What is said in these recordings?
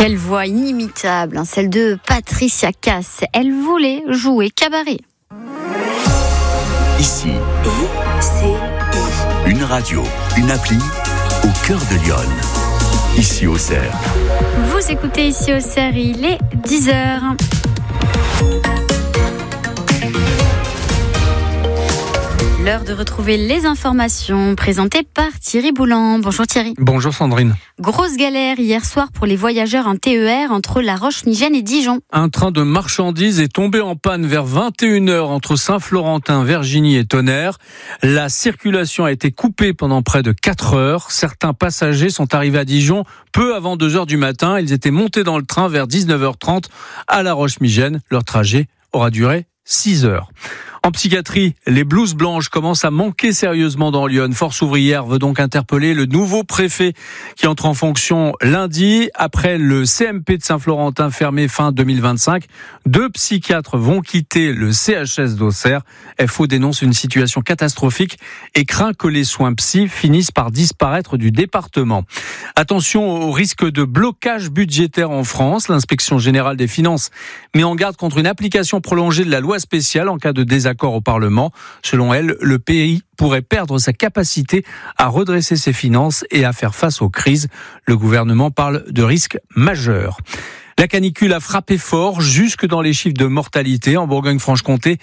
Quelle voix inimitable, celle de Patricia Cass. Elle voulait jouer cabaret. Ici, une radio, une appli au cœur de Lyon. Ici au Cerf. Vous écoutez Ici au Cerf, il est 10h. L'heure de retrouver les informations présentées par Thierry Boulan. Bonjour Thierry. Bonjour Sandrine. Grosse galère hier soir pour les voyageurs en TER entre La Roche-Migène et Dijon. Un train de marchandises est tombé en panne vers 21h entre Saint-Florentin, Vergigny et Tonnerre. La circulation a été coupée pendant près de 4 heures. Certains passagers sont arrivés à Dijon peu avant 2h du matin. Ils étaient montés dans le train vers 19h30 à La Roche-Migène. Leur trajet aura duré 6 heures. En psychiatrie, les blouses blanches commencent à manquer sérieusement dans Lyon. Force ouvrière veut donc interpeller le nouveau préfet qui entre en fonction lundi. Après le CMP de Saint-Florentin fermé fin 2025, 2 psychiatres vont quitter le CHS d'Auxerre. FO dénonce une situation catastrophique et craint que les soins psy finissent par disparaître du département. Attention au risque de blocage budgétaire en France. L'inspection générale des finances met en garde contre une application prolongée de la loi spéciale en cas de désaccord au Parlement. Selon elle, le pays pourrait perdre sa capacité à redresser ses finances et à faire face aux crises. Le gouvernement parle de risques majeurs. La canicule a frappé fort jusque dans les chiffres de mortalité. En Bourgogne-Franche-Comté,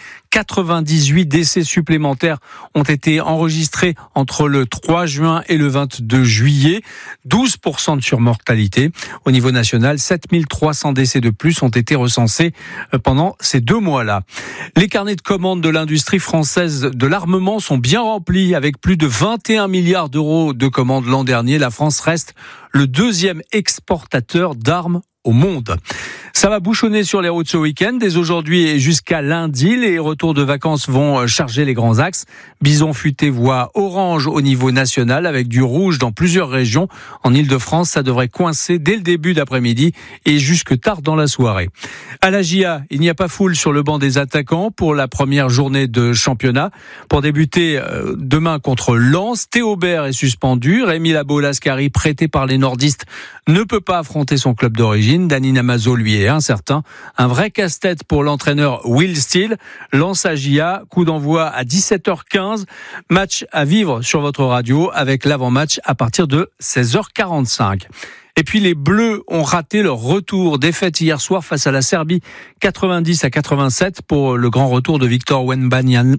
98 décès supplémentaires ont été enregistrés entre le 3 juin et le 22 juillet. 12% de surmortalité. Au niveau national, 7300 décès de plus ont été recensés pendant ces 2 mois-là. Les carnets de commandes de l'industrie française de l'armement sont bien remplis. Avec plus de 21 milliards d'euros de commandes l'an dernier, la France reste le 2e exportateur d'armes au monde. Ça va bouchonner sur les routes ce week-end. Dès aujourd'hui et jusqu'à lundi, les retours de vacances vont charger les grands axes. Bison futé voie orange au niveau national avec du rouge dans plusieurs régions. En Ile-de-France, ça devrait coincer dès le début d'après-midi et jusque tard dans la soirée. À la GIA, il n'y a pas foule sur le banc des attaquants pour la première journée de championnat. Pour débuter demain contre Lens, Théo Bair est suspendu. Rémi Labo-Lascari, prêté par les nordistes, ne peut pas affronter son club d'origine. Dani Namazo, lui, est incertain. Un vrai casse-tête pour l'entraîneur Will Steele. Lens à GIA, coup d'envoi à 17h15. Match à vivre sur votre radio avec l'avant-match à partir de 16h45. Et puis les Bleus ont raté leur retour. Défaite hier soir face à la Serbie, 90-87 pour le grand retour de Victor Wembanyama,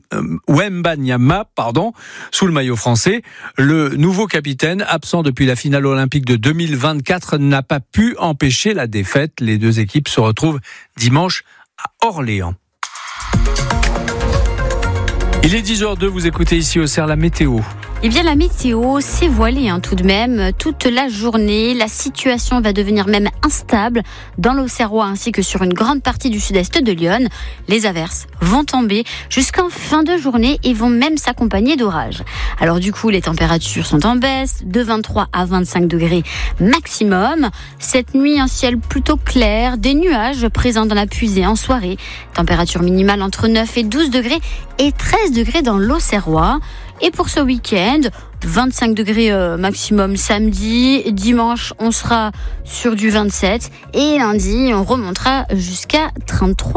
sous le maillot français. Le nouveau capitaine, absent depuis la finale olympique de 2024, n'a pas pu empêcher la défaite. Les 2 équipes se retrouvent dimanche à Orléans. Il est 10h02, vous écoutez Ici au Cerf la météo. Eh bien, la météo s'est voilée tout de même toute la journée. La situation va devenir même instable dans l'Auxerrois ainsi que sur une grande partie du sud-est de Lyon. Les averses vont tomber jusqu'en fin de journée et vont même s'accompagner d'orages. Alors du coup, les températures sont en baisse, de 23 à 25 degrés maximum. Cette nuit, un ciel plutôt clair, des nuages présents dans la puisée en soirée. Température minimale entre 9 et 12 degrés et 13 degrés dans l'Auxerrois. Et pour ce week-end, 25 degrés maximum samedi. Dimanche, on sera sur du 27. Et lundi, on remontera jusqu'à 33.